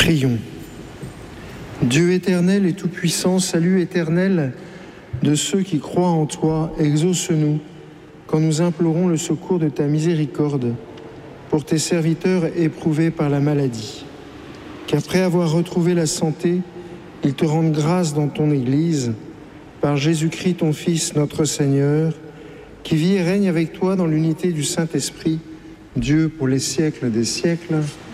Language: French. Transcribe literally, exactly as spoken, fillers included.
Prions. Dieu éternel et tout-puissant, salut éternel de ceux qui croient en toi, exauce-nous quand nous implorons le secours de ta miséricorde pour tes serviteurs éprouvés par la maladie. Qu'après avoir retrouvé la santé, ils te rendent grâce dans ton Église, par Jésus-Christ ton Fils, notre Seigneur, qui vit et règne avec toi dans l'unité du Saint-Esprit, Dieu pour les siècles des siècles.